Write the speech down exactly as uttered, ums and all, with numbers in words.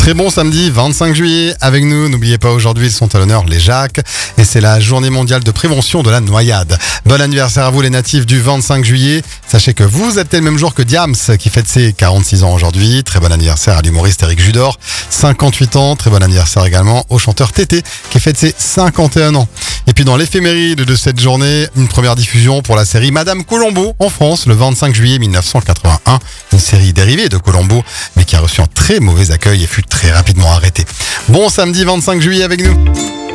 Très bon samedi vingt-cinq juillet avec nous. N'oubliez pas, aujourd'hui ils sont à l'honneur les Jacques et c'est la journée mondiale de prévention de la noyade. Bon anniversaire à vous les natifs du vingt-cinq juillet. Sachez que vous êtes le même jour que Diams qui fête ses quarante-six ans aujourd'hui. Très bon anniversaire à l'humoriste Éric Judor, cinquante-huit ans. Très bon anniversaire également au chanteur Tété qui fête ses cinquante et un ans. Et puis dans l'éphéméride de cette journée, une première diffusion pour la série Madame Colombo en France le vingt-cinq juillet mille neuf cent quatre-vingt-un. Une série dérivée de Colombo mais qui a reçu un très mauvais accueil et fut très rapidement arrêtée. Bon samedi vingt-cinq juillet avec nous.